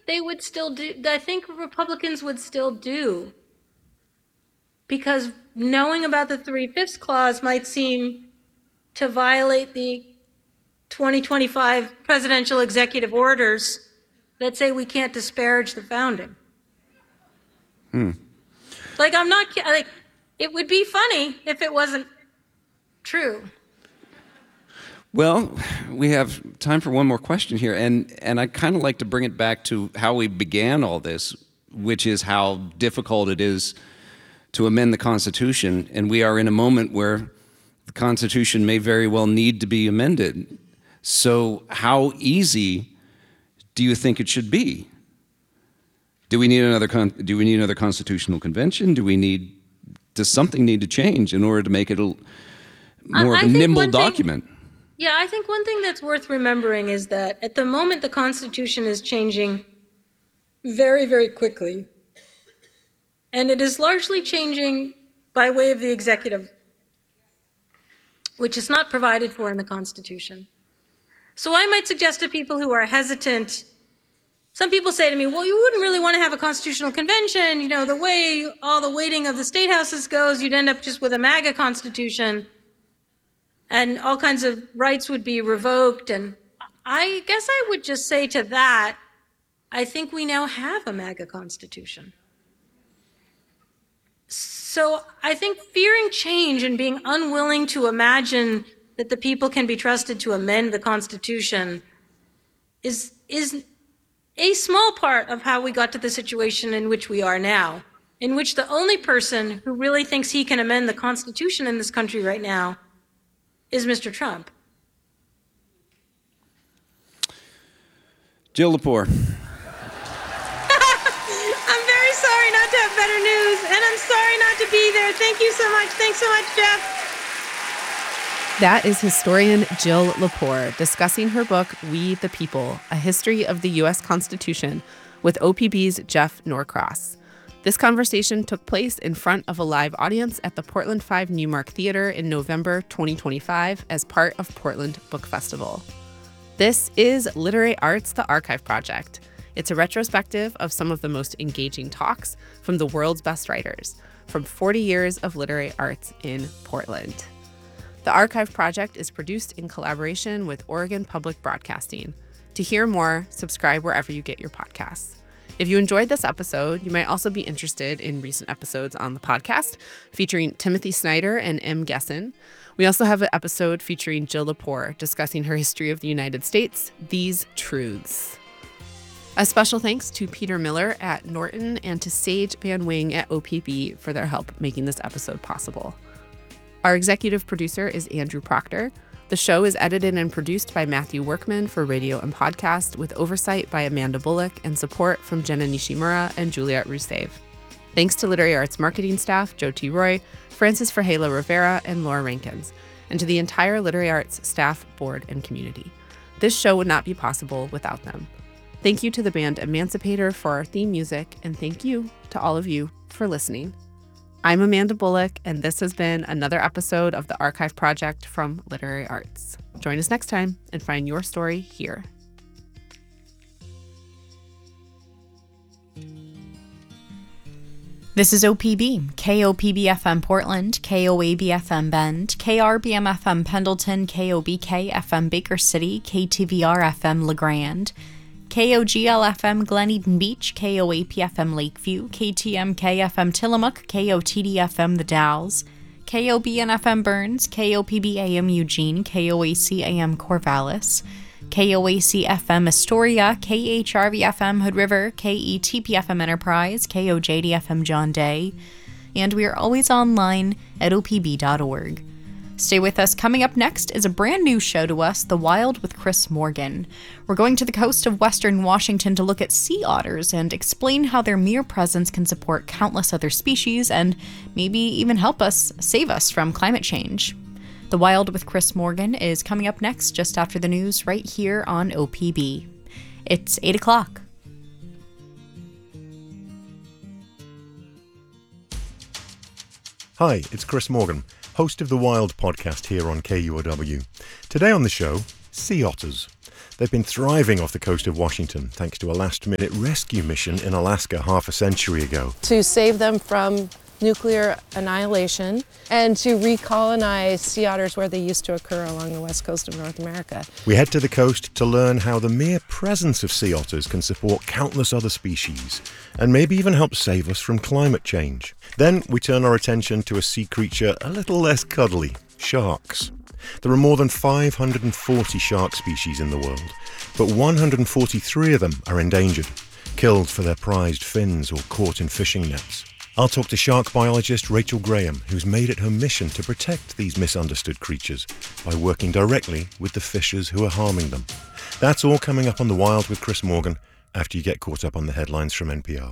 they would still do, I think Republicans would still do. Because knowing about the 3/5 clause might seem to violate the 2025 presidential executive orders that say we can't disparage the founding. Like, I'm not, like, it would be funny if it wasn't true. Well, we have time for one more question here, and I'd kind of like to bring it back to how we began all this, which is how difficult it is to amend the Constitution, and we are in a moment where the Constitution may very well need to be amended. So how easy do you think it should be? Do we need another constitutional convention? Does something need to change in order to make it more of a nimble document? Yeah, I think one thing that's worth remembering is that at the moment the Constitution is changing very, very quickly. And it is largely changing by way of the executive, which is not provided for in the Constitution. So I might suggest to people who are hesitant, some people say to me, well, you wouldn't really want to have a constitutional convention. You know, the way all the weighting of the state houses goes, you'd end up just with a MAGA constitution. And all kinds of rights would be revoked. And I guess I would just say to that, I think we now have a MAGA constitution. So I think fearing change and being unwilling to imagine that the people can be trusted to amend the Constitution is a small part of how we got to the situation in which we are now, in which the only person who really thinks he can amend the Constitution in this country right now is Mr. Trump. Jill Lepore. I'm very sorry not to have better news, and I'm sorry not to be there. Thank you so much. Thanks so much, Jeff. That is historian Jill Lepore discussing her book, We the People, A History of the U.S. Constitution, with OPB's Jeff Norcross. This conversation took place in front of a live audience at the Portland 5 Newmark Theater in November 2025 as part of Portland Book Festival. This is Literary Arts, the Archive Project. It's a retrospective of some of the most engaging talks from the world's best writers, from 40 years of literary arts in Portland. The Archive Project is produced in collaboration with Oregon Public Broadcasting. To hear more, subscribe wherever you get your podcasts. If you enjoyed this episode, you might also be interested in recent episodes on the podcast featuring Timothy Snyder and M. Gesson. We also have an episode featuring Jill Lepore discussing her history of the United States, These Truths. A special thanks to Peter Miller at Norton and to Sage Van Wing at OPB for their help making this episode possible. Our executive producer is Andrew Proctor. The show is edited and produced by Matthew Workman for radio and podcast, with oversight by Amanda Bullock and support from Jenna Nishimura and Juliet Rousseff. Thanks to Literary Arts marketing staff Joe T. Roy, Francis Ferreira Rivera, and Laura Rankins, and to the entire Literary Arts staff, board, and community. This show would not be possible without them. Thank you to the band Emancipator for our theme music, and thank you to all of you for listening. I'm Amanda Bullock, and this has been another episode of the Archive Project from Literary Arts. Join us next time and find your story here. This is OPB, KOPB-FM Portland, KOAB-FM Bend, KRBM-FM Pendleton, KOBK-FM Baker City, KTVR-FM LeGrand, KOGL-FM Glen Eden Beach, KOAP-FM Lakeview, KTMK-FM Tillamook, KOTD-FM The Dalles, KOBN-FM Burns, KOPB-AM Eugene, KOAC-AM Corvallis, KOAC-FM Astoria, KHRV-FM Hood River, KETP-FM Enterprise, KOJD-FM John Day, and we are always online at opb.org. Stay with us. Coming up next is a brand new show to us, The Wild with Chris Morgan. We're going to the coast of western Washington to look at sea otters and explain how their mere presence can support countless other species and maybe even help us save us from climate change. The Wild with Chris Morgan is coming up next just after the news right here on OPB. It's 8 o'clock. Hi, it's Chris Morgan, host of the Wild podcast here on KUOW. Today on the show, sea otters. They've been thriving off the coast of Washington thanks to a last-minute rescue mission in Alaska half a century ago. To save them from nuclear annihilation and to recolonize sea otters where they used to occur along the west coast of North America. We head to the coast to learn how the mere presence of sea otters can support countless other species and maybe even help save us from climate change. Then we turn our attention to a sea creature a little less cuddly, sharks. There are more than 540 shark species in the world, but 143 of them are endangered, killed for their prized fins or caught in fishing nets. I'll talk to shark biologist Rachel Graham, who's made it her mission to protect these misunderstood creatures by working directly with the fishers who are harming them. That's all coming up on The Wild with Chris Morgan after you get caught up on the headlines from NPR.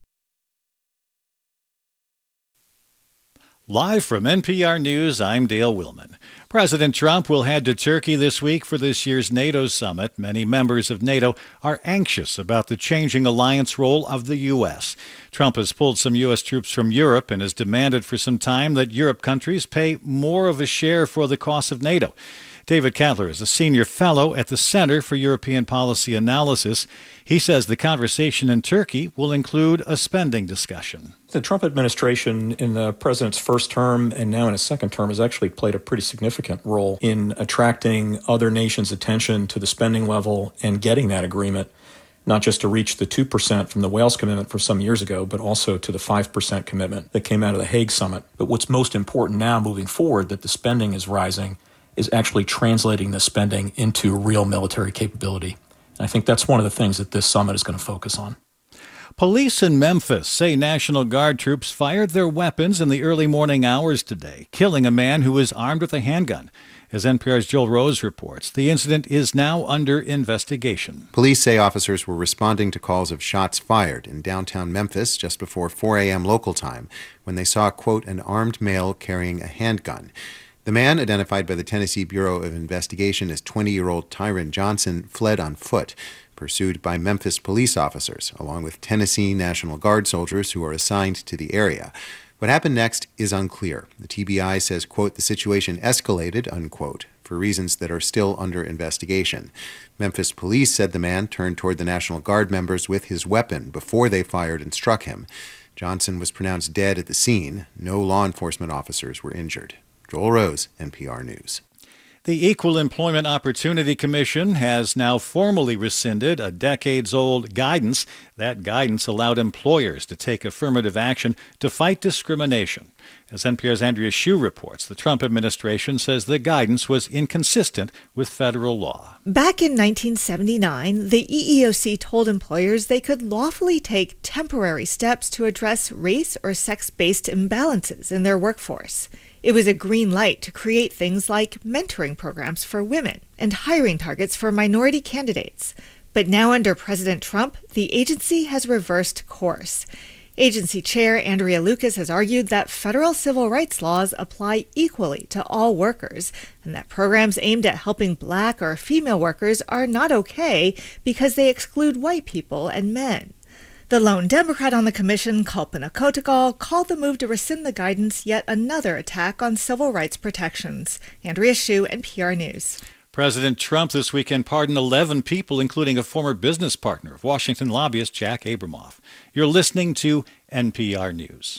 Live from NPR News, I'm Dale Willman. President Trump will head to Turkey this week for this year's NATO summit. Many members of NATO are anxious about the changing alliance role of the U.S. Trump has pulled some U.S. troops from Europe and has demanded for some time that Europe countries pay more of a share for the cost of NATO. David Cadler is a senior fellow at the Center for European Policy Analysis. He says the conversation in Turkey will include a spending discussion. The Trump administration in the president's first term and now in his second term has actually played a pretty significant role in attracting other nations' attention to the spending level and getting that agreement, not just to reach the 2% from the Wales commitment from some years ago, but also to the 5% commitment that came out of the Hague summit. But what's most important now moving forward, that the spending is rising, is actually translating the spending into real military capability. And I think that's one of the things that this summit is going to focus on. Police in Memphis say National Guard troops fired their weapons in the early morning hours today, killing a man who was armed with a handgun. As NPR's Joel Rose reports, the incident is now under investigation. Police say officers were responding to calls of shots fired in downtown Memphis just before 4 a.m. local time when they saw, quote, an armed male carrying a handgun. The man, identified by the Tennessee Bureau of Investigation as 20-year-old Tyron Johnson, fled on foot, pursued by Memphis police officers, along with Tennessee National Guard soldiers who are assigned to the area. What happened next is unclear. The TBI says, quote, the situation escalated, unquote, for reasons that are still under investigation. Memphis police said the man turned toward the National Guard members with his weapon before they fired and struck him. Johnson was pronounced dead at the scene. No law enforcement officers were injured. Joel Rose, NPR News. The Equal Employment Opportunity Commission has now formally rescinded a decades-old guidance. That guidance allowed employers to take affirmative action to fight discrimination. As NPR's Andrea Hsu reports, the Trump administration says the guidance was inconsistent with federal law. Back in 1979, the EEOC told employers they could lawfully take temporary steps to address race or sex-based imbalances in their workforce. It was a green light to create things like mentoring programs for women and hiring targets for minority candidates. But now under President Trump, the agency has reversed course. Agency Chair Andrea Lucas has argued that federal civil rights laws apply equally to all workers, and that programs aimed at helping Black or female workers are not okay because they exclude white people and men. The lone Democrat on the commission, Kalpana Kotikal, called the move to rescind the guidance yet another attack on civil rights protections. Andrea Hsu, NPR News. President Trump this weekend pardoned 11 people, including a former business partner of Washington lobbyist Jack Abramoff. You're listening to NPR News.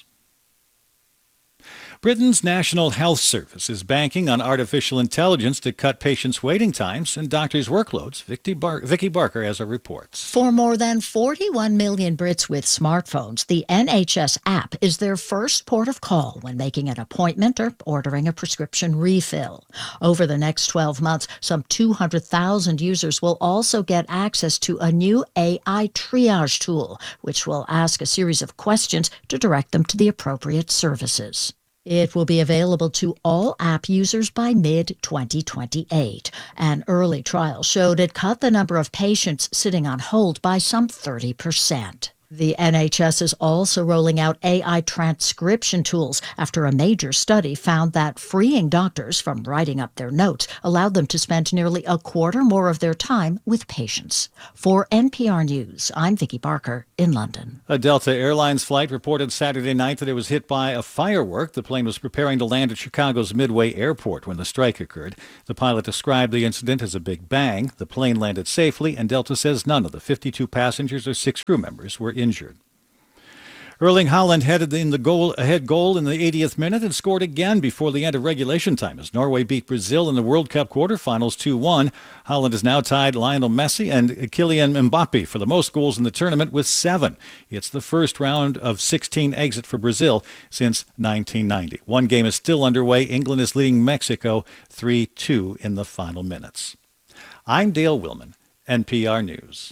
Britain's National Health Service is banking on artificial intelligence to cut patients' waiting times and doctors' workloads. Vicky Barker has a report. For more than 41 million Brits with smartphones, the NHS app is their first port of call when making an appointment or ordering a prescription refill. Over the next 12 months, some 200,000 users will also get access to a new AI triage tool, which will ask a series of questions to direct them to the appropriate services. It will be available to all app users by mid-2028. An early trial showed it cut the number of patients sitting on hold by some 30%. The NHS is also rolling out AI transcription tools after a major study found that freeing doctors from writing up their notes allowed them to spend nearly a quarter more of their time with patients. For NPR News, I'm Vicki Barker in London. A Delta Airlines flight reported Saturday night that it was hit by a firework. The plane was preparing to land at Chicago's Midway Airport when the strike occurred. The pilot described the incident as a big bang. The plane landed safely, and Delta says none of the 52 passengers or 6 crew members were injured. Erling Haaland headed in the ahead goal in the 80th minute and scored again before the end of regulation time as Norway beat Brazil in the World Cup quarterfinals 2-1. Haaland has now tied Lionel Messi and Kylian Mbappe for the most goals in the tournament with 7. It's the first round of 16 exit for Brazil since 1990. One game is still underway. England is leading Mexico 3-2 in the final minutes. I'm Dale Willman, NPR News.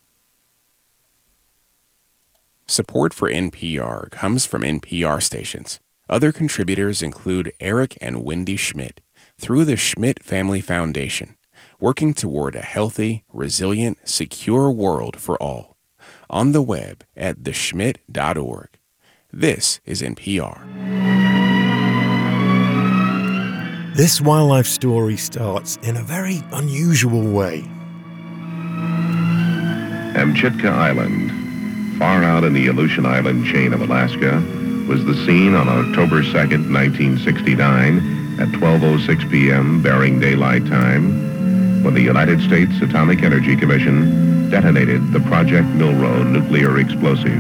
Support for NPR comes from NPR stations. Other contributors include Eric and Wendy Schmidt through the Schmidt Family Foundation, working toward a healthy, resilient, secure world for all. On the web at theschmidt.org. This is NPR. This wildlife story starts in a very unusual way. Amchitka Island, far out in the Aleutian Island chain of Alaska, was the scene on October 2nd, 1969, at 12:06 p.m. Bering Daylight Time, when the United States Atomic Energy Commission detonated the Project Milrow nuclear explosive.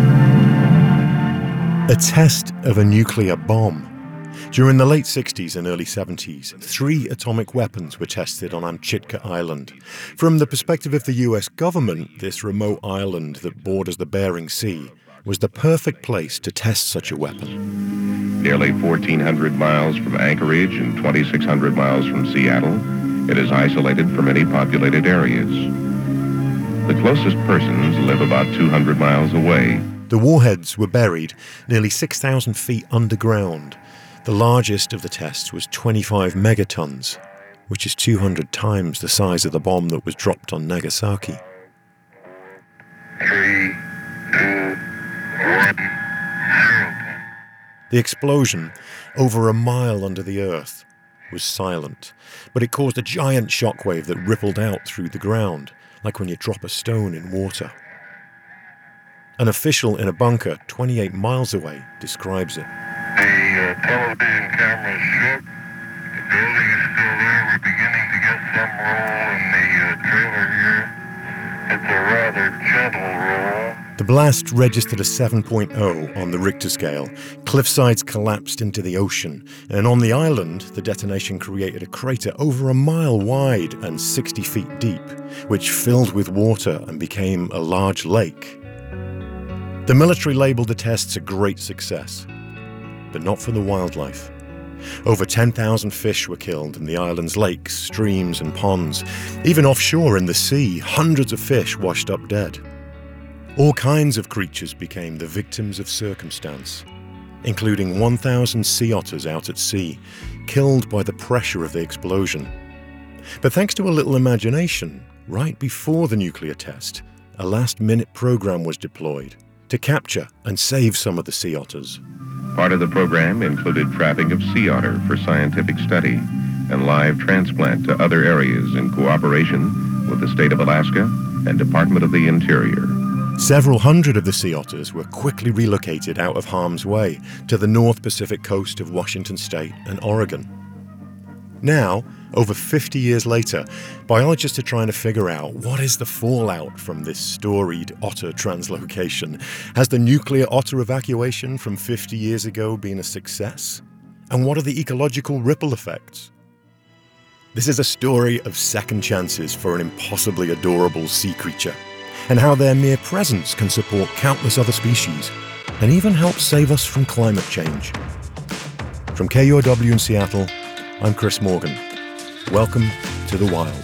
A test of a nuclear bomb. During the late 60s and early 70s, 3 atomic weapons were tested on Amchitka Island. From the perspective of the US government, this remote island that borders the Bering Sea was the perfect place to test such a weapon. Nearly 1,400 miles from Anchorage and 2,600 miles from Seattle, it is isolated from any populated areas. The closest persons live about 200 miles away. The warheads were buried nearly 6,000 feet underground. The largest of the tests was 25 megatons, which is 200 times the size of the bomb that was dropped on Nagasaki. 3, 2, 1, 0. The explosion, over a mile under the earth, was silent, but it caused a giant shockwave that rippled out through the ground, like when you drop a stone in water. An official in a bunker 28 miles away describes it. The television camera shook. The building is still there. We're beginning to get some roll in the trailer here. It's a rather gentle roll. The blast registered a 7.0 on the Richter scale. Cliffsides collapsed into the ocean, and on the island, the detonation created a crater over a mile wide and 60 feet deep, which filled with water and became a large lake. The military labeled the tests a great success, but not for the wildlife. Over 10,000 fish were killed in the island's lakes, streams, and ponds. Even offshore in the sea, hundreds of fish washed up dead. All kinds of creatures became the victims of circumstance, including 1,000 sea otters out at sea, killed by the pressure of the explosion. But thanks to a little imagination, right before the nuclear test, a last-minute program was deployed to capture and save some of the sea otters. Part of the program included trapping of sea otter for scientific study and live transplant to other areas in cooperation with the state of Alaska and Department of the Interior. Several hundred of the sea otters were quickly relocated out of harm's way to the North Pacific coast of Washington State and Oregon. Now, over 50 years later, biologists are trying to figure out what is the fallout from this storied otter translocation. Has the nuclear otter evacuation from 50 years ago been a success? And what are the ecological ripple effects? This is a story of second chances for an impossibly adorable sea creature, and how their mere presence can support countless other species, and even help save us from climate change. From KUOW in Seattle, I'm Chris Morgan. Welcome to the wild.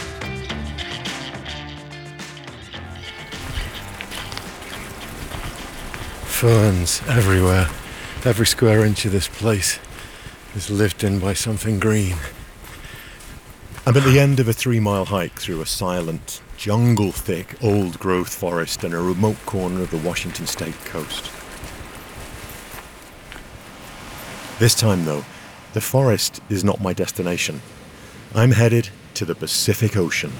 Ferns everywhere. Every square inch of this place is lived in by something green. I'm at the end of a 3-mile hike through a silent, jungle-thick, old-growth forest in a remote corner of the Washington state coast. This time, though, the forest is not my destination. I'm headed to the Pacific Ocean.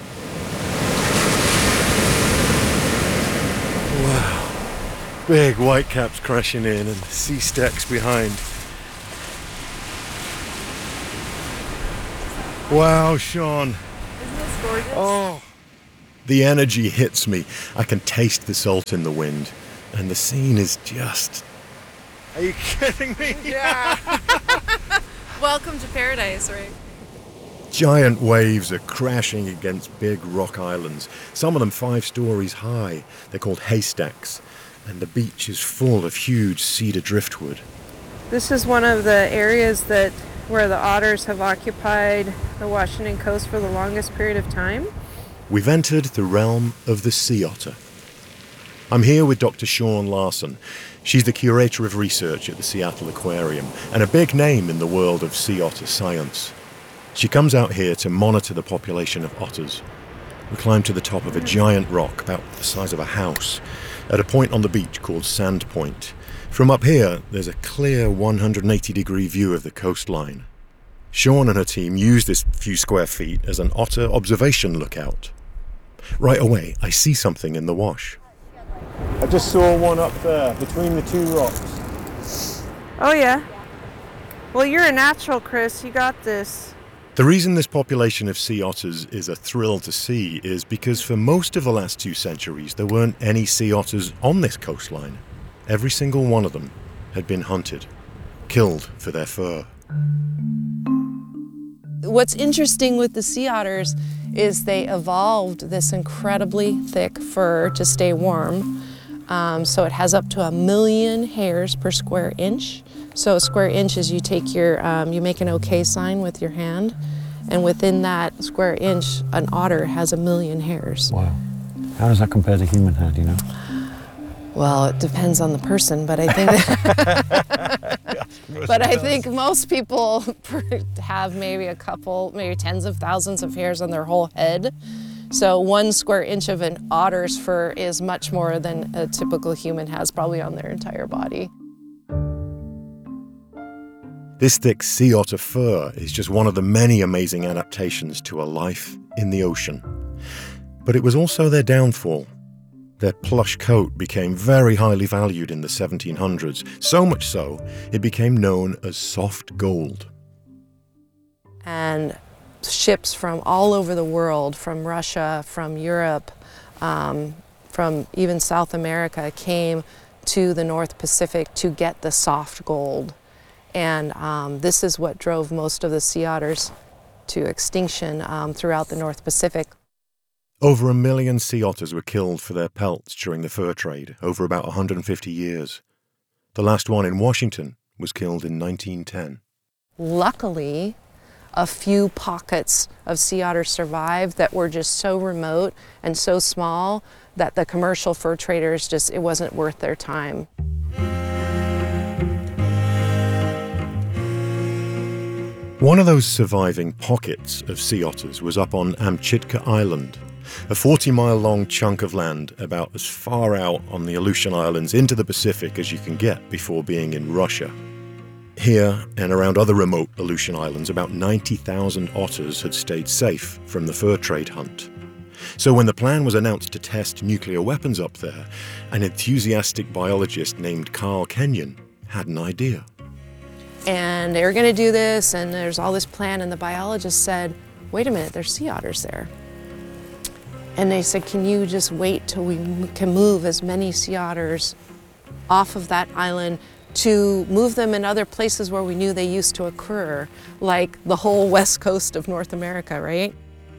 Wow. Big whitecaps crashing in and sea stacks behind. Wow, Sean. Isn't this gorgeous? Oh. The energy hits me. I can taste the salt in the wind. And the scene is just... Are you kidding me? Yeah. Welcome to paradise, right? Giant waves are crashing against big rock islands, some of them 5 stories high. They're called haystacks. And the beach is full of huge cedar driftwood. This is one of the areas where the otters have occupied the Washington coast for the longest period of time. We've entered the realm of the sea otter. I'm here with Dr. Shawn Larson. She's the curator of research at the Seattle Aquarium and a big name in the world of sea otter science. She comes out here to monitor the population of otters. We climb to the top of a giant rock about the size of a house at a point on the beach called Sand Point. From up here, there's a clear 180-degree view of the coastline. Shawn and her team use this few square feet as an otter observation lookout. Right away, I see something in the wash. I just saw one up there, between the 2 rocks. Oh, yeah. Well, you're a natural, Chris. You got this. The reason this population of sea otters is a thrill to see is because for most of the last 2 centuries, there weren't any sea otters on this coastline. Every single one of them had been hunted, killed for their fur. What's interesting with the sea otters is they evolved this incredibly thick fur to stay warm. So it has up to 1 million hairs per square inch. So a square inch is you take you make an OK sign with your hand, and within that square inch, an otter has 1 million hairs. Wow. How does that compare to human hair, do you know? Well, it depends on the person, but I think most people have maybe a couple, maybe tens of thousands of hairs on their whole head. So 1 square inch of an otter's fur is much more than a typical human has probably on their entire body. This thick sea otter fur is just one of the many amazing adaptations to a life in the ocean. But it was also their downfall. Their plush coat became very highly valued in the 1700s, so much so it became known as soft gold. And ships from all over the world, from Russia, from Europe, from even South America, came to the North Pacific to get the soft gold. And this is what drove most of the sea otters to extinction throughout the North Pacific. Over 1 million sea otters were killed for their pelts during the fur trade over about 150 years. The last one in Washington was killed in 1910. Luckily, a few pockets of sea otters survived that were just so remote and so small that the commercial fur traders it wasn't worth their time. One of those surviving pockets of sea otters was up on Amchitka Island, a 40-mile-long chunk of land about as far out on the Aleutian Islands into the Pacific as you can get before being in Russia. Here and around other remote Aleutian Islands, about 90,000 otters had stayed safe from the fur trade hunt. So when the plan was announced to test nuclear weapons up there, an enthusiastic biologist named Carl Kenyon had an idea. And they were going to do this, and there's all this plan, and the biologist said, wait a minute, there's sea otters there. And they said, can you just wait till we can move as many sea otters off of that island to move them in other places where we knew they used to occur, like the whole west coast of North America, right?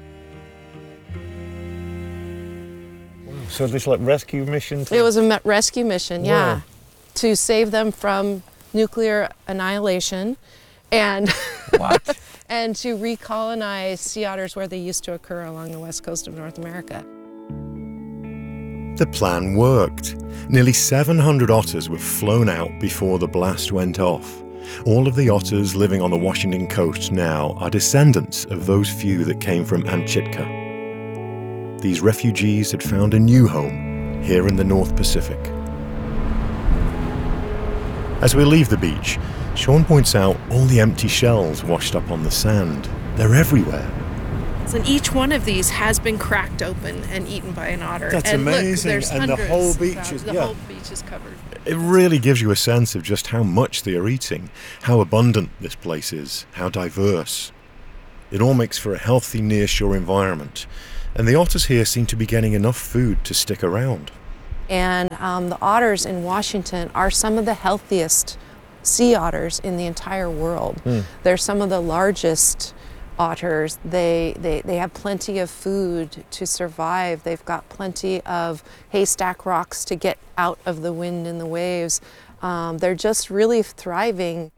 So this like rescue mission? It was a rescue mission, yeah, Wow. to save them from nuclear annihilation and and to recolonize sea otters where they used to occur along the west coast of North America. The plan worked. Nearly 700 otters were flown out before the blast went off. All of the otters living on the Washington coast now are descendants of those few that came from Amchitka. these refugees had found a new home here in the North Pacific. As we leave the beach, Sean points out all the empty shells washed up on the sand. They're everywhere. And each one of these has been cracked open and eaten by an otter. That's and amazing. Look, there's And the hundreds. whole beach is- The yeah. whole beach is covered. It really gives you a sense of just how much they are eating, how abundant this place is, how diverse. It all makes for a healthy nearshore environment, and the otters here seem to be getting enough food to stick around. And the otters in Washington are some of the healthiest sea otters in the entire world. They're some of the largest otters. They have plenty of food to survive. They've got plenty of haystack rocks to get out of the wind and the waves. They're just really thriving.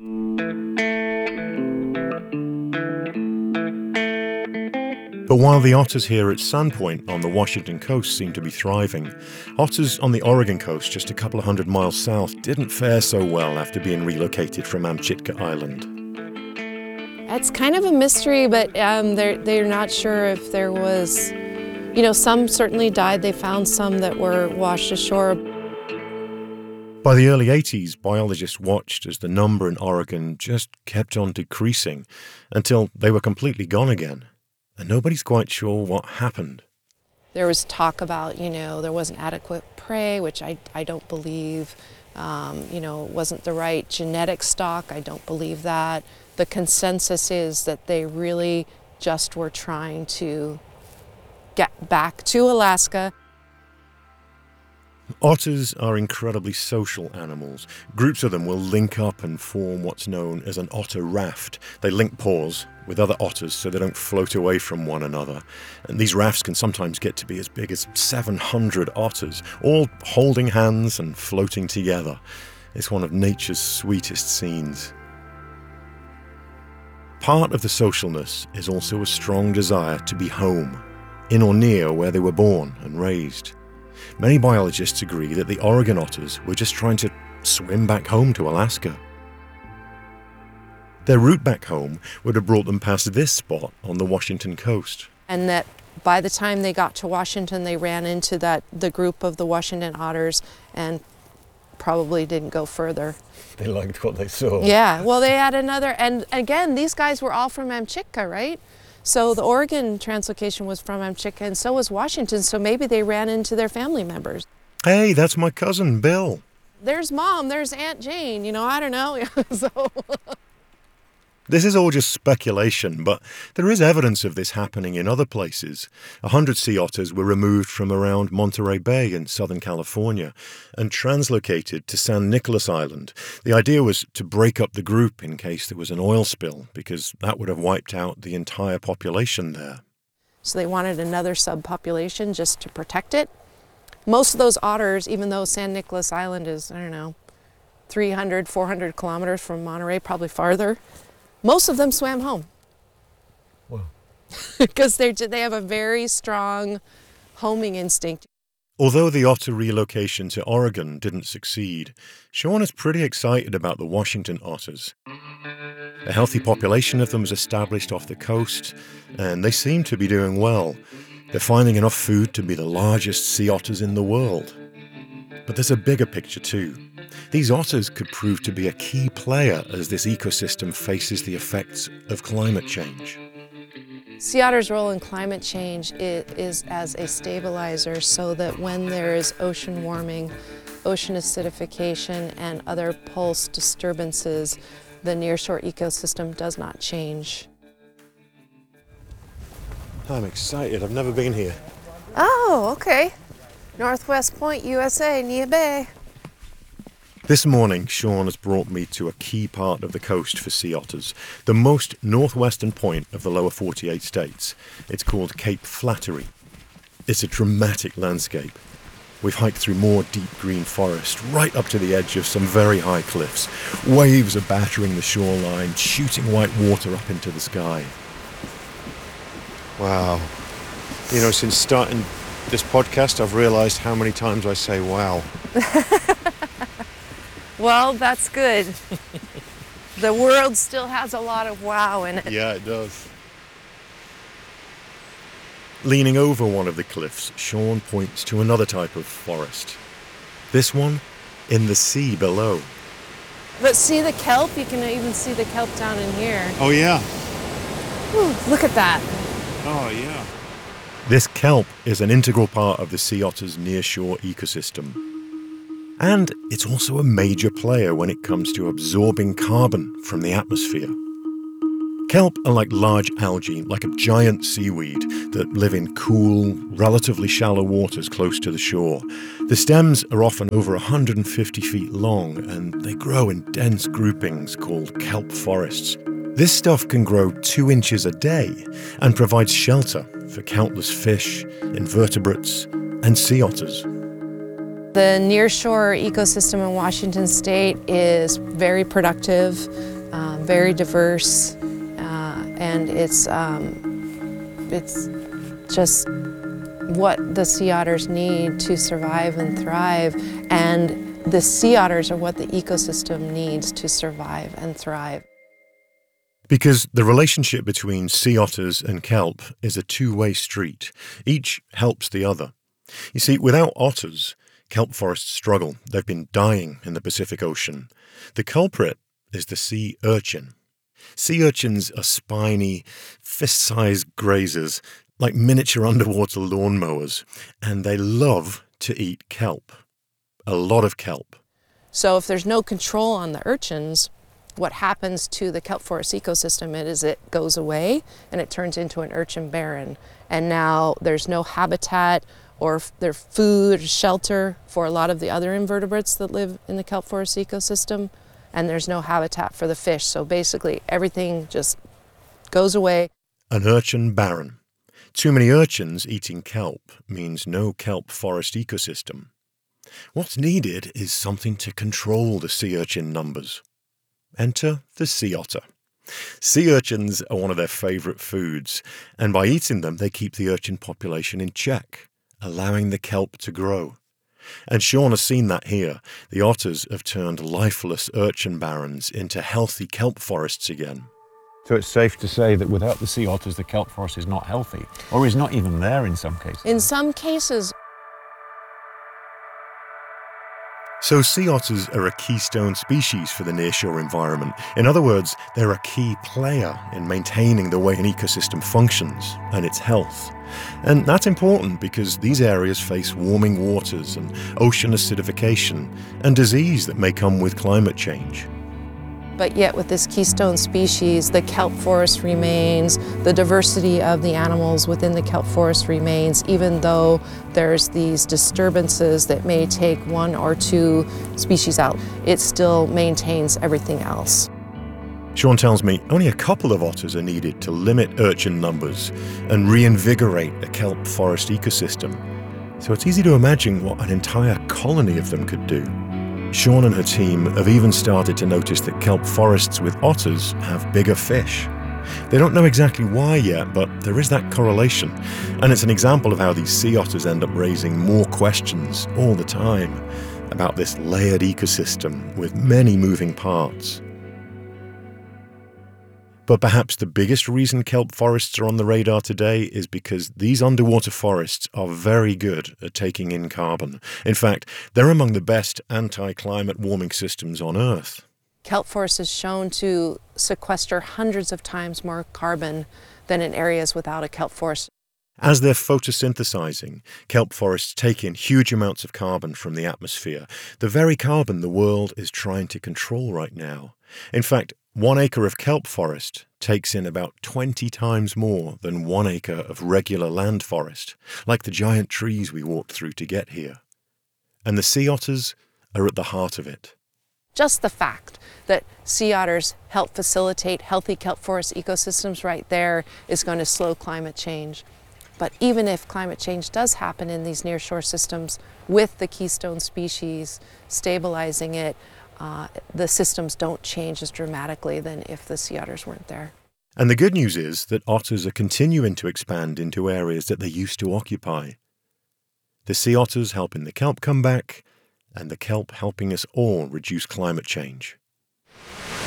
But while the otters here at Sandpoint on the Washington coast seem to be thriving, otters on the Oregon coast just a couple of 100 miles south didn't fare so well after being relocated from Amchitka Island. It's kind of a mystery, but they're not sure if there was, some certainly died. They found some that were washed ashore. By the early 80s, biologists watched as the number in Oregon just kept on decreasing until they were completely gone again. And nobody's quite sure what happened. There was talk about, there wasn't adequate prey, which I don't believe. It wasn't the right genetic stock. I don't believe that. The consensus is that they really just were trying to get back to Alaska. Otters are incredibly social animals. Groups of them will link up and form what's known as an otter raft. They link paws with other otters so they don't float away from one another. And these rafts can sometimes get to be as big as 700 otters, all holding hands and floating together. It's one of nature's sweetest scenes. Part of the socialness is also a strong desire to be home, in or near where they were born and raised. Many biologists agree that the Oregon otters were just trying to swim back home to Alaska. Their route back home would have brought them past this spot on the Washington coast. And that by the time they got to Washington, they ran into the group of the Washington otters and probably didn't go further. They liked what they saw. Yeah, well, they had another, and again, these guys were all from Amchitka, right? So the Oregon translocation was from Amchitka, and so was Washington, so maybe they ran into their family members. Hey, that's my cousin, Bill. There's Mom, there's Aunt Jane, I don't know. This is all just speculation, but there is evidence of this happening in other places. 100 sea otters were removed from around Monterey Bay in Southern California and translocated to San Nicolas Island. The idea was to break up the group in case there was an oil spill, because that would have wiped out the entire population there. So they wanted another subpopulation just to protect it. Most of those otters, even though San Nicolas Island is, 300, 400 kilometers from Monterey, probably farther, most of them swam home. Wow. Because they have a very strong homing instinct. Although the otter relocation to Oregon didn't succeed, Sean is pretty excited about the Washington otters. A healthy population of them is established off the coast, and they seem to be doing well. They're finding enough food to be the largest sea otters in the world. But there's a bigger picture too. These otters could prove to be a key player as this ecosystem faces the effects of climate change. Sea otters' role in climate change is as a stabilizer, so that when there is ocean warming, ocean acidification, and other pulse disturbances, the nearshore ecosystem does not change. I'm excited. I've never been here. Oh, okay. Northwest Point, USA, Nia Bay. This morning, Sean has brought me to a key part of the coast for sea otters, the most northwestern point of the lower 48 states. It's called Cape Flattery. It's a dramatic landscape. We've hiked through more deep green forest, right up to the edge of some very high cliffs. Waves are battering the shoreline, shooting white water up into the sky. Wow. Since starting this podcast, I've realized how many times I say wow. Well, that's good. The world still has a lot of wow in it. Yeah, it does. Leaning over one of the cliffs, Sean points to another type of forest. This one in the sea below. But see the kelp? You can even see the kelp down in here. Oh, yeah. Ooh, look at that. Oh, yeah. This kelp is an integral part of the sea otter's nearshore ecosystem. And it's also a major player when it comes to absorbing carbon from the atmosphere. Kelp are like large algae, like a giant seaweed, that live in cool, relatively shallow waters close to the shore. The stems are often over 150 feet long, and they grow in dense groupings called kelp forests. This stuff can grow 2 inches a day and provides shelter for countless fish, invertebrates, and sea otters. The nearshore ecosystem in Washington State is very productive, very diverse. And it's just what the sea otters need to survive and thrive. And the sea otters are what the ecosystem needs to survive and thrive. Because the relationship between sea otters and kelp is a two-way street. Each helps the other. You see, without otters, kelp forests struggle. They've been dying in the Pacific Ocean. The culprit is the sea urchin. Sea urchins are spiny, fist-sized grazers, like miniature underwater lawnmowers, and they love to eat kelp. A lot of kelp. So if there's no control on the urchins, what happens to the kelp forest ecosystem is it goes away and it turns into an urchin barren. And now there's no habitat or their food, shelter for a lot of the other invertebrates that live in the kelp forest ecosystem. And there's no habitat for the fish. So basically everything just goes away. An urchin barren. Too many urchins eating kelp means no kelp forest ecosystem. What's needed is something to control the sea urchin numbers. Enter the sea otter. Sea urchins are one of their favorite foods, and by eating them they keep the urchin population in check, allowing the kelp to grow. And Sean has seen that here. The otters have turned lifeless urchin barrens into healthy kelp forests again. So it's safe to say that without the sea otters, the kelp forest is not healthy, or is not even there in some cases. In some cases. So sea otters are a keystone species for the nearshore environment. In other words, they're a key player in maintaining the way an ecosystem functions and its health. And that's important because these areas face warming waters and ocean acidification and disease that may come with climate change. But yet with this keystone species, the kelp forest remains, the diversity of the animals within the kelp forest remains, even though there's these disturbances that may take 1 or 2 species out. It still maintains everything else. Sean tells me only a couple of otters are needed to limit urchin numbers and reinvigorate a kelp forest ecosystem. So it's easy to imagine what an entire colony of them could do. Sean and her team have even started to notice that kelp forests with otters have bigger fish. They don't know exactly why yet, but there is that correlation. And it's an example of how these sea otters end up raising more questions all the time about this layered ecosystem with many moving parts. But perhaps the biggest reason kelp forests are on the radar today is because these underwater forests are very good at taking in carbon. In fact, they're among the best anti-climate warming systems on Earth. Kelp forest is shown to sequester hundreds of times more carbon than in areas without a kelp forest. As they're photosynthesizing, kelp forests take in huge amounts of carbon from the atmosphere, the very carbon the world is trying to control right now. In fact, 1 acre of kelp forest takes in about 20 times more than 1 acre of regular land forest, like the giant trees we walked through to get here. And the sea otters are at the heart of it. Just the fact that sea otters help facilitate healthy kelp forest ecosystems right there is going to slow climate change. But even if climate change does happen in these nearshore systems, with the keystone species stabilizing it, the systems don't change as dramatically than if the sea otters weren't there. And the good news is that otters are continuing to expand into areas that they used to occupy. The sea otters helping the kelp come back, and the kelp helping us all reduce climate change.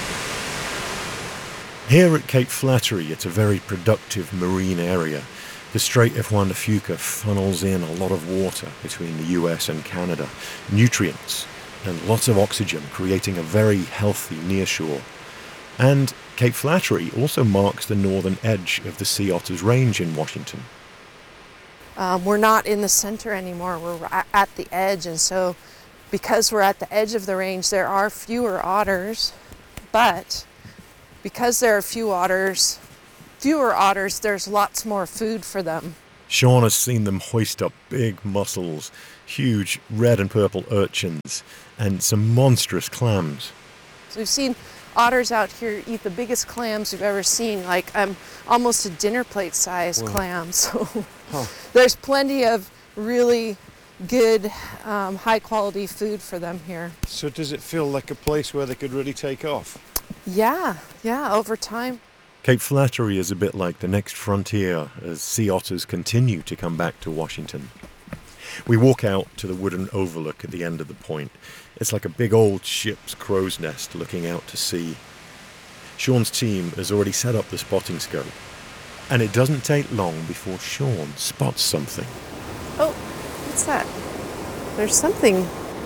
Here at Cape Flattery, it's a very productive marine area. The Strait of Juan de Fuca funnels in a lot of water between the US and Canada, nutrients, and lots of oxygen, creating a very healthy nearshore. And Cape Flattery also marks the northern edge of the Sea Otters Range in Washington. We're not in the center anymore, we're at the edge, and so because we're at the edge of the range, there are fewer otters, but because there are fewer otters, there's lots more food for them. Sean has seen them hoist up big mussels, huge red and purple urchins, and some monstrous clams. So we've seen otters out here eat the biggest clams we've ever seen, like almost a dinner plate size clam. So there's plenty of really good, high quality food for them here. So does it feel like a place where they could really take off? Yeah, over time. Cape Flattery is a bit like the next frontier as sea otters continue to come back to Washington. We walk out to the wooden overlook at the end of the point. It's like a big old ship's crow's nest looking out to sea. Sean's team has already set up the spotting scope, and it doesn't take long before Sean spots something. Oh, what's that? There's something.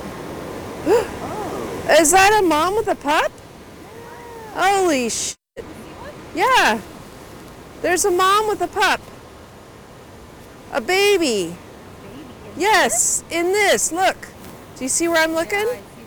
Is that a mom with a pup? Holy shit. Yeah, there's a mom with a pup. A baby. Yes, in this, look. Do you see where I'm looking?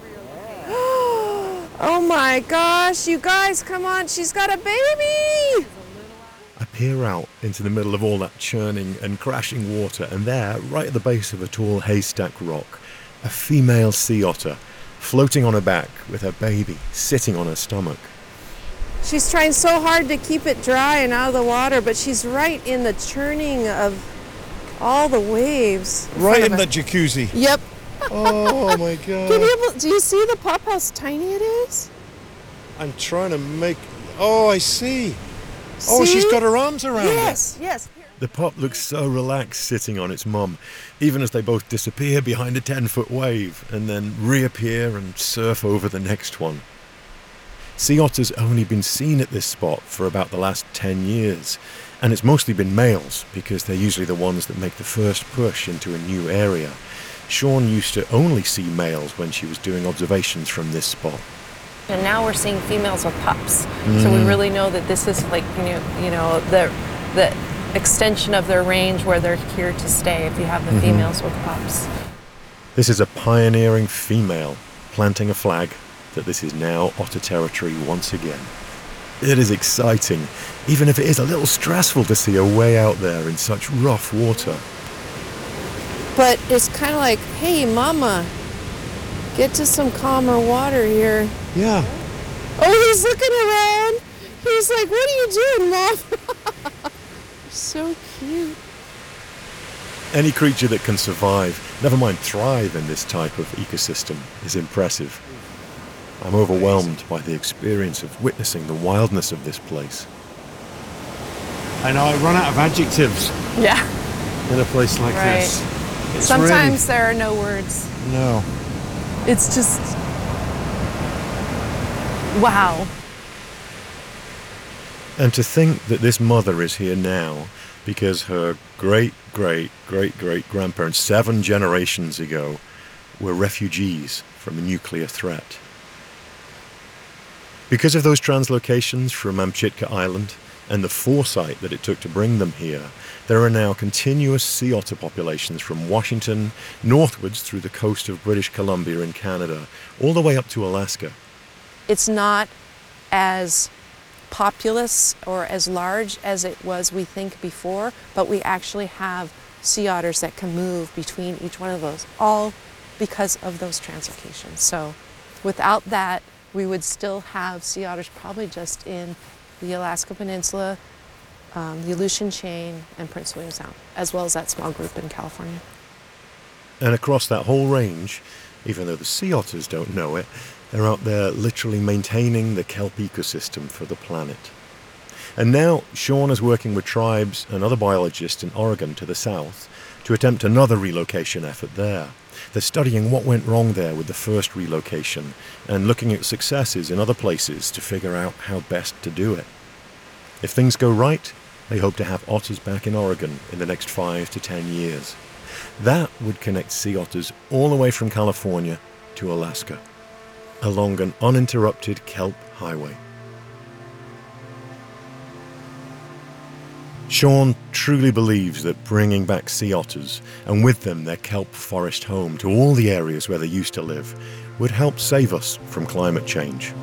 Oh my gosh, you guys, come on, she's got a baby! I peer out into the middle of all that churning and crashing water, and there, right at the base of a tall haystack rock, a female sea otter floating on her back with her baby sitting on her stomach. She's trying so hard to keep it dry and out of the water, but she's right in the churning of all the waves. Right in the jacuzzi. Yep. Oh my God. Do you see the pup, how tiny it is? I'm trying to make... Oh, I see. Oh, she's got her arms around it. Yes. The pup looks so relaxed sitting on its mum, even as they both disappear behind a 10-foot wave and then reappear and surf over the next one. Sea otters only been seen at this spot for about the last 10 years, and it's mostly been males because they're usually the ones that make the first push into a new area. Sean used to only see males when she was doing observations from this spot. And now we're seeing females with pups. So we really know that this is like, the extension of their range where they're here to stay if you have the females with pups. This is a pioneering female planting a flag that this is now otter territory once again. It is exciting, even if it is a little stressful to see her way out there in such rough water. But it's kind of like, hey, mama, get to some calmer water here. Yeah. Oh, he's looking around. He's like, what are you doing, Mom? So cute. Any creature that can survive, never mind thrive in this type of ecosystem, is impressive. I'm overwhelmed by the experience of witnessing the wildness of this place. I know, I run out of adjectives Yeah. in a place like Right. this. It's Sometimes there are no words. really... No. It's just, wow. And to think that this mother is here now because her great-great-great-great-grandparents 7 generations ago were refugees from a nuclear threat. Because of those translocations from Amchitka Island and the foresight that it took to bring them here, there are now continuous sea otter populations from Washington northwards through the coast of British Columbia in Canada, all the way up to Alaska. It's not as populous or as large as it was, we think, before, but we actually have sea otters that can move between each one of those, all because of those translocations. So without that, we would still have sea otters probably just in the Alaska Peninsula, the Aleutian Chain, and Prince William Sound, as well as that small group in California. And across that whole range, even though the sea otters don't know it, they're out there literally maintaining the kelp ecosystem for the planet. And now Sean is working with tribes and other biologists in Oregon to the south to attempt another relocation effort there. They're studying what went wrong there with the first relocation and looking at successes in other places to figure out how best to do it. If things go right, They hope to have otters back in Oregon in the next 5 to 10 years. That would connect sea otters all the way from California to Alaska, along an uninterrupted kelp highway. Sean truly believes that bringing back sea otters, and with them their kelp forest home to all the areas where they used to live, would help save us from climate change.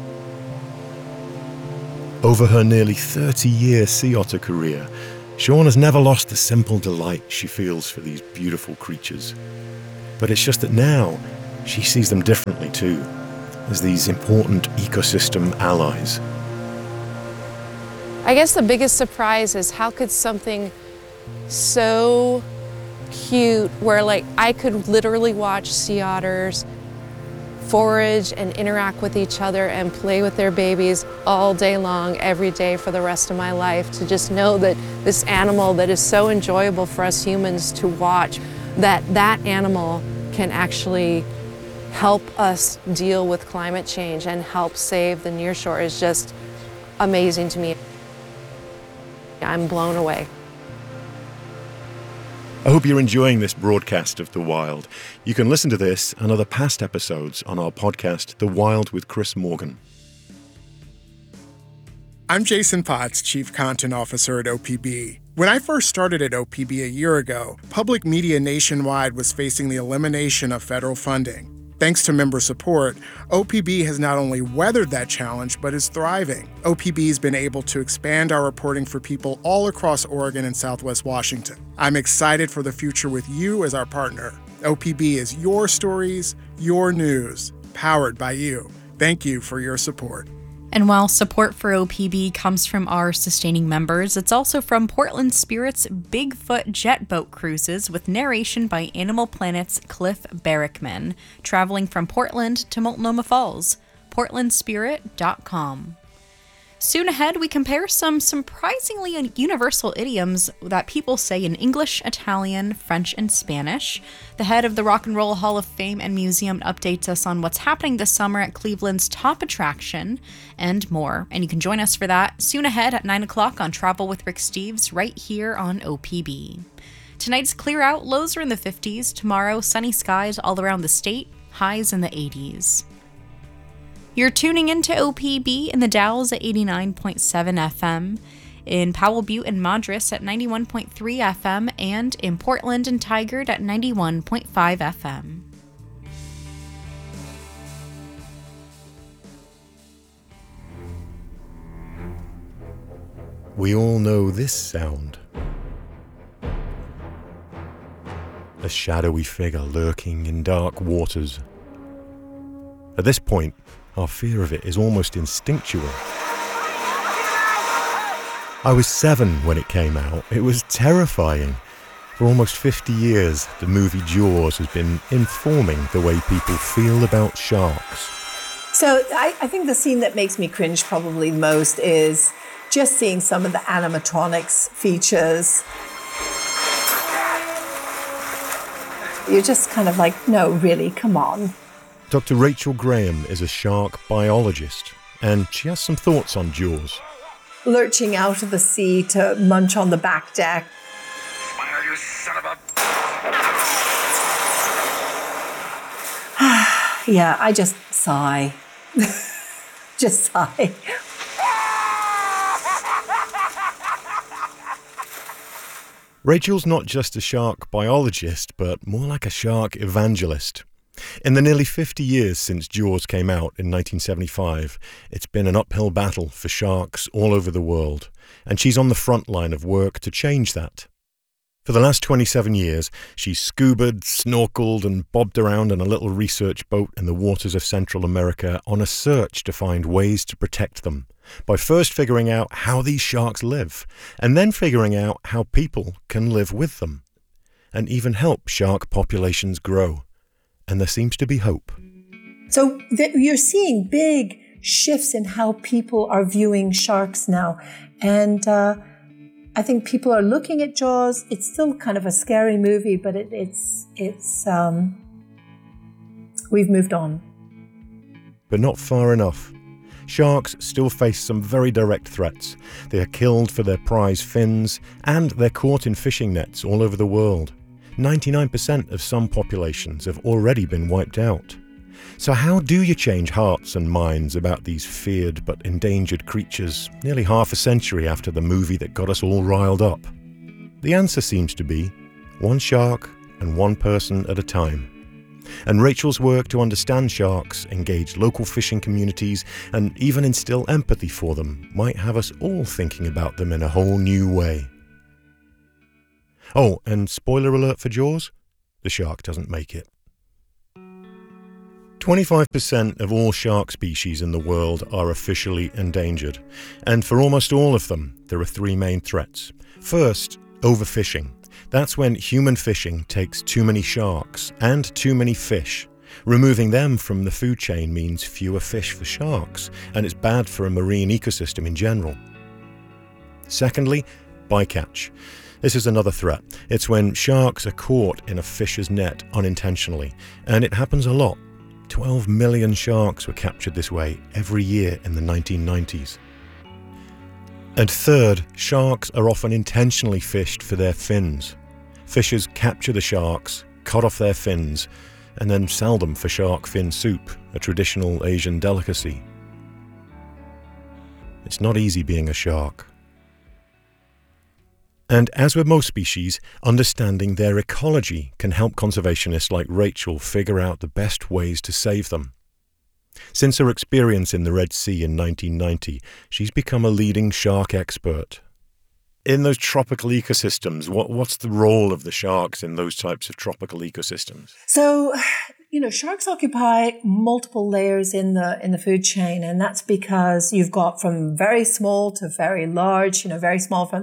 Over her nearly 30-year sea otter career, Sean has never lost the simple delight she feels for these beautiful creatures. But it's just that now she sees them differently too, as these important ecosystem allies. I guess the biggest surprise is how could something so cute, where like I could literally watch sea otters forage and interact with each other and play with their babies all day long, every day for the rest of my life, to just know that this animal that is so enjoyable for us humans to watch, that animal can actually help us deal with climate change and help save the nearshore is just amazing to me. I'm blown away. I hope you're enjoying this broadcast of The Wild. You can listen to this and other past episodes on our podcast, The Wild with Chris Morgan. I'm Jason Potts, Chief Content Officer at OPB. When I first started at OPB a year ago, public media nationwide was facing the elimination of federal funding. Thanks to member support, OPB has not only weathered that challenge, but is thriving. OPB has been able to expand our reporting for people all across Oregon and Southwest Washington. I'm excited for the future with you as our partner. OPB is your stories, your news, powered by you. Thank you for your support. And while support for OPB comes from our sustaining members, it's also from Portland Spirit's Bigfoot Jet Boat Cruises with narration by Animal Planet's Cliff Barrickman, traveling from Portland to Multnomah Falls. PortlandSpirit.com. Soon ahead, we compare some surprisingly universal idioms that people say in English, Italian, French, and Spanish. The head of the Rock and Roll Hall of Fame and Museum updates us on what's happening this summer at Cleveland's top attraction, and more. And you can join us for that soon ahead at 9 o'clock on Travel with Rick Steves right here on OPB. Tonight's clear out, lows are in the 50s. Tomorrow, sunny skies all around the state, highs in the 80s. You're tuning into OPB in the Dalles at 89.7 FM, in Powell Butte and Madras at 91.3 FM, and in Portland and Tigard at 91.5 FM. We all know this sound. A shadowy figure lurking in dark waters. At this point, our fear of it is almost instinctual. I was 7 when it came out. It was terrifying. For almost 50 years, the movie Jaws has been informing the way people feel about sharks. So I think the scene that makes me cringe probably most is just seeing some of the animatronics features. You're just kind of like, no, really, come on. Dr. Rachel Graham is a shark biologist, and she has some thoughts on Jaws. Lurching out of the sea to munch on the back deck. Smile, you son of a... Yeah, I just sigh. Just sigh. Rachel's not just a shark biologist, but more like a shark evangelist. In the nearly 50 years since Jaws came out in 1975, it's been an uphill battle for sharks all over the world, and she's on the front line of work to change that. For the last 27 years, she's scubaed, snorkeled, and bobbed around in a little research boat in the waters of Central America on a search to find ways to protect them, by first figuring out how these sharks live, and then figuring out how people can live with them, and even help shark populations grow. And there seems to be hope. So you're seeing big shifts in how people are viewing sharks now. And I think people are looking at Jaws. It's still kind of a scary movie, but we've moved on. But not far enough. sharks still face some very direct threats. They are killed for their prize fins, and they're caught in fishing nets all over the world. 99% of some populations have already been wiped out. So how do you change hearts and minds about these feared but endangered creatures nearly half a century after the movie that got us all riled up? The answer seems to be one shark and one person at a time. And Rachel's work to understand sharks, engage local fishing communities, and even instill empathy for them might have us all thinking about them in a whole new way. Oh, and spoiler alert for Jaws, the shark doesn't make it. 25% of all shark species in the world are officially endangered, and for almost all of them, there are three main threats. First, overfishing. That's when human fishing takes too many sharks and too many fish. Removing them from the food chain means fewer fish for sharks, and it's bad for a marine ecosystem in general. Secondly, bycatch. This is another threat. It's when sharks are caught in a fisher's net unintentionally, and it happens a lot. 12 million sharks were captured this way every year in the 1990s. And third, sharks are often intentionally fished for their fins. Fishers capture the sharks, cut off their fins, and then sell them for shark fin soup, a traditional Asian delicacy. It's not easy being a shark. And as with most species, understanding their ecology can help conservationists like Rachel figure out the best ways to save them. Since her experience in the Red Sea in 1990, she's become a leading shark expert. In those tropical ecosystems, what's the role of the sharks in those types of tropical ecosystems? So, sharks occupy multiple layers in the food chain, and that's because you've got from very small to very large, very small from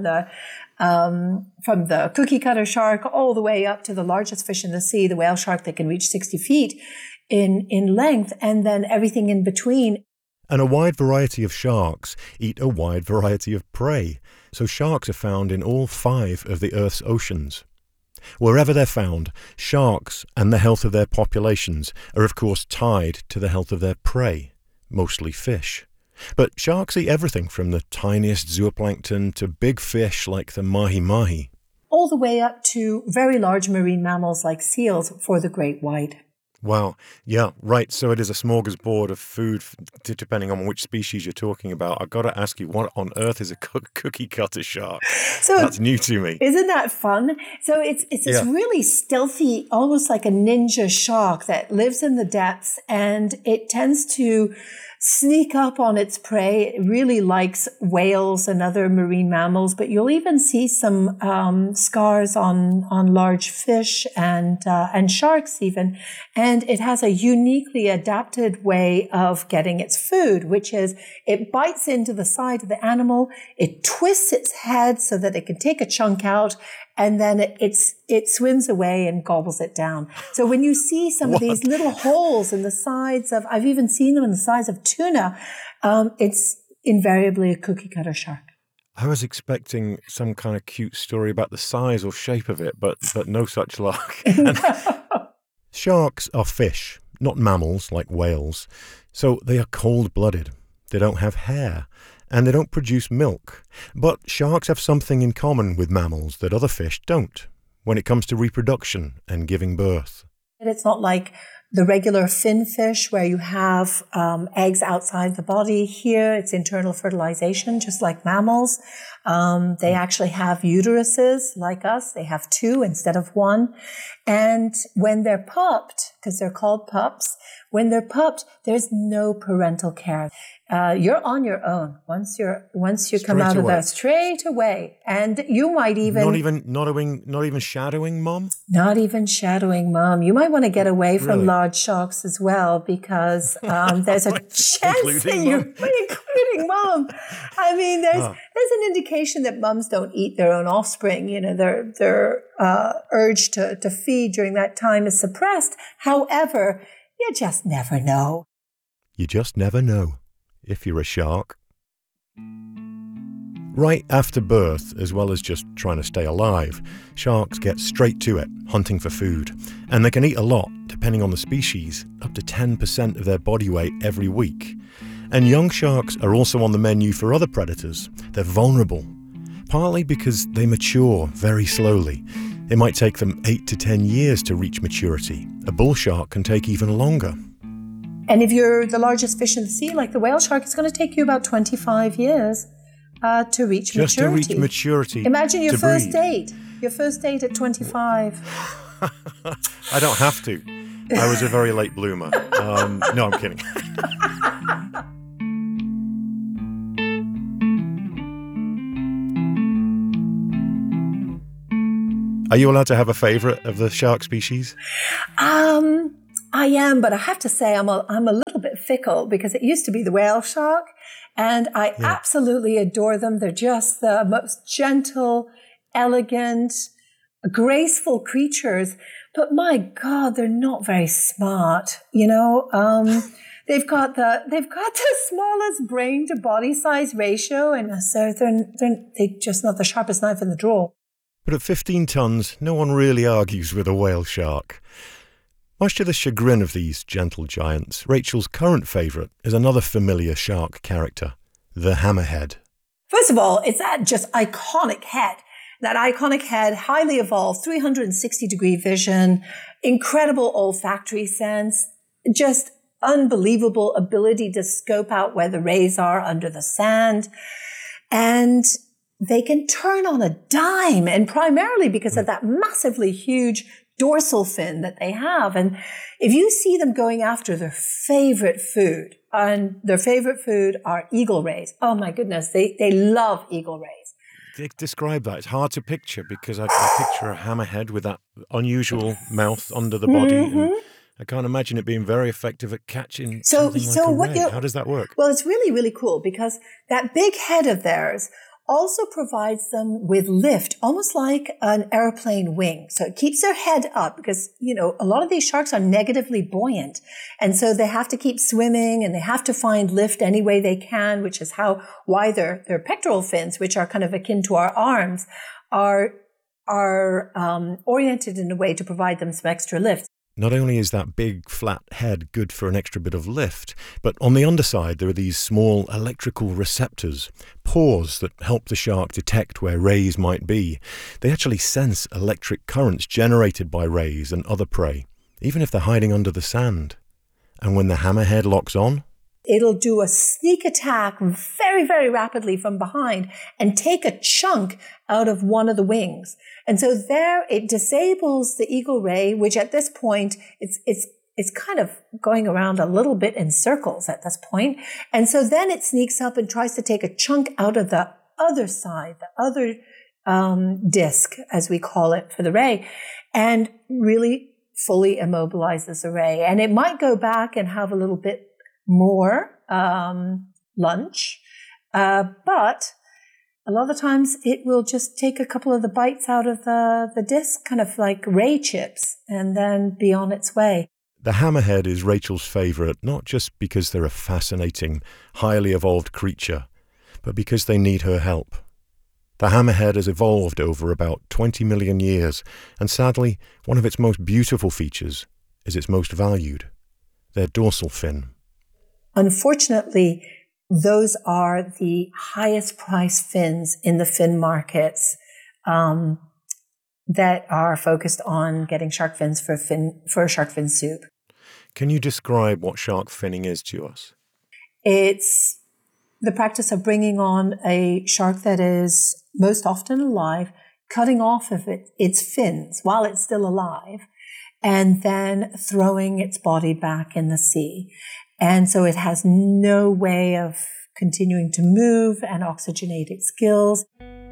the cookie cutter shark all the way up to the largest fish in the sea, the whale shark that can reach 60 feet in length, and then everything in between. And a wide variety of sharks eat a wide variety of prey. So sharks are found in all 5 of the Earth's oceans. Wherever they're found, sharks and the health of their populations are of course tied to the health of their prey, mostly fish. But sharks eat everything from the tiniest zooplankton to big fish like the mahi-mahi. All the way up to very large marine mammals like seals for the great white. Wow. Yeah, right. So it is a smorgasbord of food depending on which species you're talking about. I've got to ask you, what on earth is a cookie cutter shark? So that's new to me. Isn't that fun? So it's this really stealthy, almost like a ninja shark that lives in the depths, and it tends to sneak up on its prey. It really likes whales and other marine mammals, but you'll even see some scars on large fish and sharks even. And it has a uniquely adapted way of getting its food, which is it bites into the side of the animal, it twists its head so that it can take a chunk out, and then it swims away and gobbles it down. So when you see some of these little holes in the sides of, I've even seen them in the sides of tuna, it's invariably a cookie cutter shark. I was expecting some kind of cute story about the size or shape of it, but no such luck. Sharks are fish, not mammals like whales. So they are cold-blooded. They don't have hair. And they don't produce milk. But sharks have something in common with mammals that other fish don't when it comes to reproduction and giving birth. It's not like the regular fin fish where you have eggs outside the body. Here, it's internal fertilization, just like mammals. They actually have uteruses like us. They have 2 instead of 1. And when they're pupped, because they're called pups, when they're pupped, there's no parental care. You're on your own once you come out of there, straight away, and you might even not even shadowing mom. Not even shadowing mom. You might want to get away from large sharks as well, because there's a chance that including mom. I mean, there's an indication that moms don't eat their own offspring. Their urge to feed during that time is suppressed. However, you just never know. You just never know if you're a shark. Right after birth, as well as just trying to stay alive, sharks get straight to it, hunting for food. And they can eat a lot, depending on the species, up to 10% of their body weight every week. And young sharks are also on the menu for other predators. They're vulnerable, partly because they mature very slowly. It might take them 8 to 10 years to reach maturity. A bull shark can take even longer. And if you're the largest fish in the sea, like the whale shark, it's going to take you about 25 years to reach maturity. Just to reach maturity. Imagine your to first breed. date. Your first date at 25. I don't have to. I was a very late bloomer. No, I'm kidding. Are you allowed to have a favorite of the shark species? I am, but I have to say I'm a little bit fickle because it used to be the whale shark, and I absolutely adore them. They're just the most gentle, elegant, graceful creatures. But my God, they're not very smart. You know, they've got the smallest brain to body size ratio, and so they're just not the sharpest knife in the drawer. But at 15 tons, no one really argues with a whale shark. Much to the chagrin of these gentle giants, Rachel's current favourite is another familiar shark character, the hammerhead. First of all, it's that just iconic head. That iconic head, highly evolved, 360-degree vision, incredible olfactory sense, just unbelievable ability to scope out where the rays are under the sand. And they can turn on a dime, and primarily because of that massively huge dorsal fin that they have. And if you see them going after their favorite food, and their favorite food are eagle rays. Oh my goodness, they love eagle rays. Describe that. It's hard to picture because I picture a hammerhead with that unusual mouth under the body. Mm-hmm. And I can't imagine it being very effective at catching something like a ray. How does that work? Well, it's really, really cool because that big head of theirs also provides them with lift, almost like an airplane wing. So it keeps their head up because, you know, a lot of these sharks are negatively buoyant. And so they have to keep swimming and they have to find lift any way they can, which is why their pectoral fins, which are kind of akin to our arms, are oriented in a way to provide them some extra lift. Not only is that big flat head good for an extra bit of lift, but on the underside there are these small electrical receptors, pores that help the shark detect where rays might be. They actually sense electric currents generated by rays and other prey, even if they're hiding under the sand. And when the hammerhead locks on, it'll do a sneak attack very, very rapidly from behind and take a chunk out of one of the wings. And so there it disables the eagle ray, which at this point, it's kind of going around a little bit in circles at this point. And so then it sneaks up and tries to take a chunk out of the other side, the other disc, as we call it, for the ray, and really fully immobilizes the ray. And it might go back and have a little bit more lunch, but a lot of the times it will just take a couple of the bites out of the disc, kind of like ray chips, and then be on its way. The hammerhead is Rachel's favourite, not just because they're a fascinating, highly evolved creature, but because they need her help. The hammerhead has evolved over about 20 million years, and sadly, one of its most beautiful features is its most valued, their dorsal fin. Unfortunately, those are the highest price fins in the fin markets that are focused on getting shark fins for shark fin soup. Can you describe what shark finning is to us? It's the practice of bringing on a shark that is most often alive, cutting off of its fins while it's still alive, and then throwing its body back in the sea. And so it has no way of continuing to move and oxygenate its gills.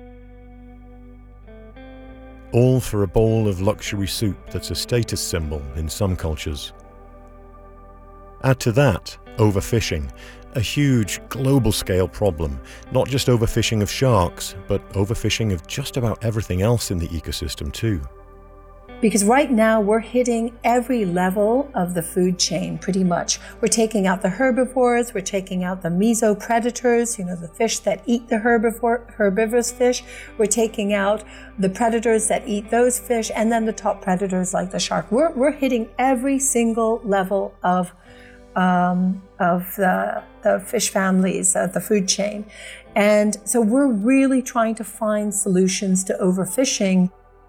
All for a bowl of luxury soup that's a status symbol in some cultures. Add to that overfishing, a huge global-scale problem, not just overfishing of sharks, but overfishing of just about everything else in the ecosystem too. Because right now we're hitting every level of the food chain pretty much. We're taking out the herbivores, we're taking out the mesopredators, the fish that eat the herbivorous fish. We're taking out the predators that eat those fish, and then the top predators like the shark. We're hitting every single level of the fish families, the food chain. And so we're really trying to find solutions to overfishing.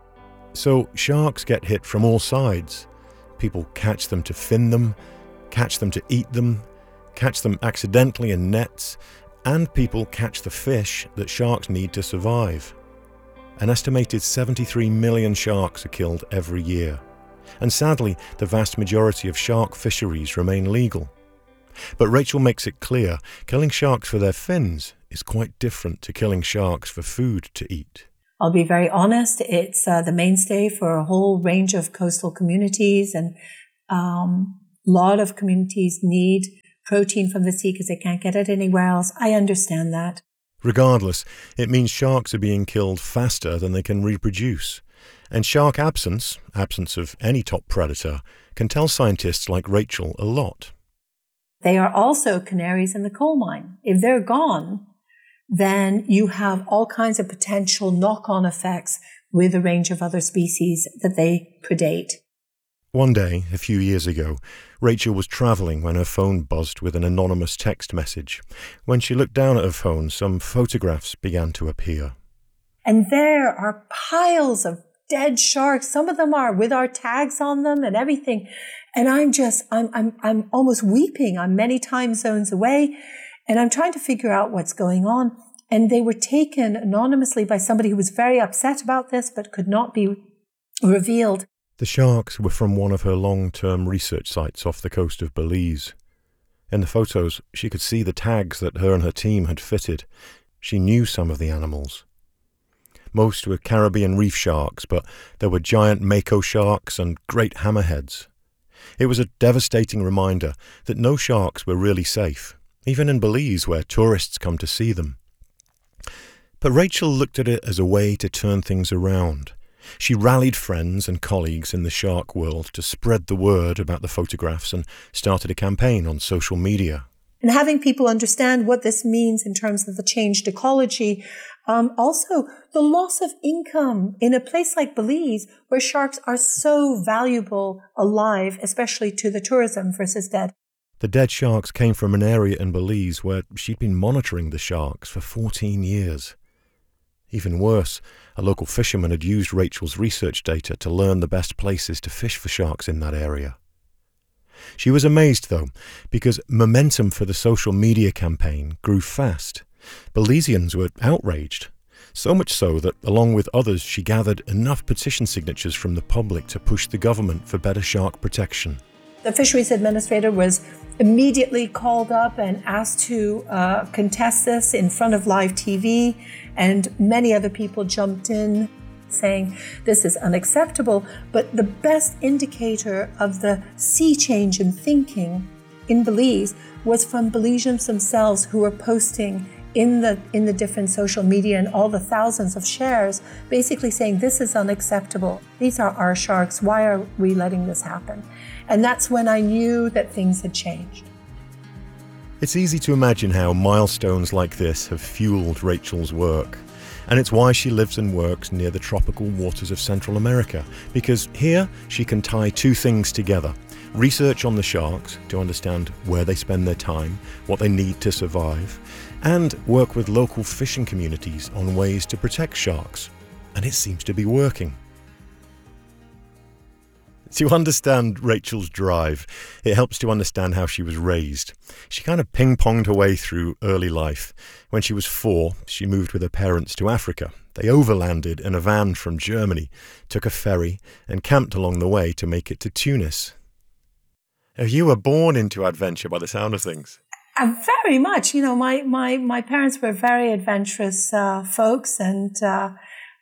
So sharks get hit from all sides. People catch them to fin them, catch them to eat them, catch them accidentally in nets, and people catch the fish that sharks need to survive. An estimated 73 million sharks are killed every year. And sadly, the vast majority of shark fisheries remain legal. But Rachel makes it clear, killing sharks for their fins is quite different to killing sharks for food to eat. I'll be very honest, it's the mainstay for a whole range of coastal communities, and a lot of communities need protein from the sea because they can't get it anywhere else. I understand that. Regardless, it means sharks are being killed faster than they can reproduce. And shark absence of any top predator, can tell scientists like Rachel a lot. They are also canaries in the coal mine. If they're gone, then you have all kinds of potential knock-on effects with a range of other species that they predate. One day, a few years ago, Rachel was travelling when her phone buzzed with an anonymous text message. When she looked down at her phone, some photographs began to appear. And there are piles of dead sharks. Some of them are with our tags on them and everything. And I'm almost weeping. I'm many time zones away, and I'm trying to figure out what's going on. And they were taken anonymously by somebody who was very upset about this, but could not be revealed. The sharks were from one of her long-term research sites off the coast of Belize. In the photos, she could see the tags that her and her team had fitted. She knew some of the animals. Most were Caribbean reef sharks, but there were giant mako sharks and great hammerheads. It was a devastating reminder that no sharks were really safe, even in Belize where tourists come to see them. But Rachel looked at it as a way to turn things around. She rallied friends and colleagues in the shark world to spread the word about the photographs and started a campaign on social media. And having people understand what this means in terms of the changed ecology, also the loss of income in a place like Belize where sharks are so valuable alive, especially to the tourism versus dead. The dead sharks came from an area in Belize where she'd been monitoring the sharks for 14 years. Even worse, a local fisherman had used Rachel's research data to learn the best places to fish for sharks in that area. She was amazed, though, because momentum for the social media campaign grew fast. Belizeans were outraged, so much so that, along with others, she gathered enough petition signatures from the public to push the government for better shark protection. The fisheries administrator was immediately called up and asked to contest this in front of live TV, and many other people jumped in saying this is unacceptable. But the best indicator of the sea change in thinking in Belize was from Belizeans themselves, who were posting in the different social media and all the thousands of shares, basically saying this is unacceptable. These are our sharks. Why are we letting this happen? And that's when I knew that things had changed. It's easy to imagine how milestones like this have fueled Rachel's work. And it's why she lives and works near the tropical waters of Central America, because here she can tie two things together. Research on the sharks to understand where they spend their time, what they need to survive, and work with local fishing communities on ways to protect sharks. And it seems to be working. To understand Rachel's drive, it helps to understand how she was raised. She kind of ping-ponged her way through early life. When she was 4, she moved with her parents to Africa. They overlanded in a van from Germany, took a ferry, and camped along the way to make it to Tunis. You were born into adventure by the sound of things. Very much. You know, my parents were very adventurous folks, and so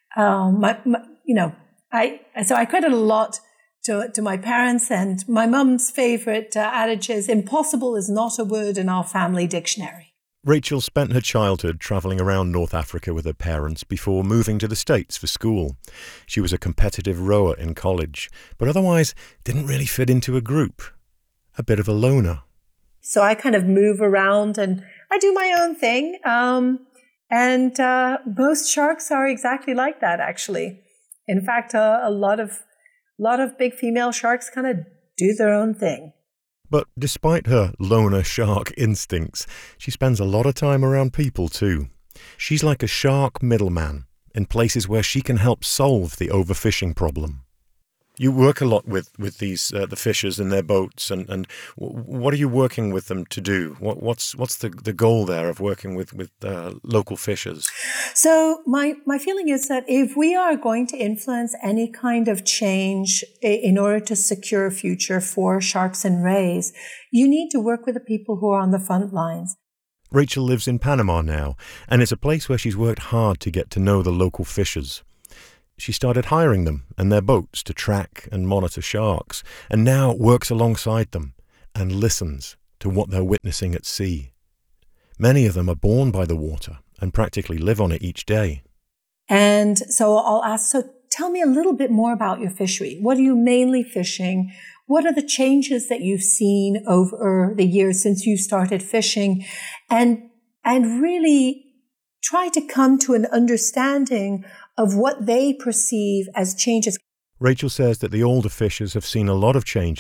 I credit a lot to my parents, and my mum's favorite adage is, impossible is not a word in our family dictionary. Rachel spent her childhood travelling around North Africa with her parents before moving to the States for school. She was a competitive rower in college, but otherwise didn't really fit into a group. A bit of a loner. So I kind of move around and I do my own thing. And most sharks are exactly like that, actually. In fact, a lot of big female sharks kind of do their own thing. But despite her loner shark instincts, she spends a lot of time around people too. She's like a shark middleman in places where she can help solve the overfishing problem. You work a lot with these the fishers in their boats, and what are you working with them to do? What's the goal there of working with local fishers? So my feeling is that if we are going to influence any kind of change in order to secure a future for sharks and rays, you need to work with the people who are on the front lines. Rachel lives in Panama now, and it's a place where she's worked hard to get to know the local fishers. She started hiring them and their boats to track and monitor sharks, and now works alongside them and listens to what they're witnessing at sea. Many of them are born by the water and practically live on it each day. And so I'll ask, so tell me a little bit more about your fishery. What are you mainly fishing? What are the changes that you've seen over the years since you started fishing? And really try to come to an understanding of what they perceive as changes. Rachel says that the older fishers have seen a lot of change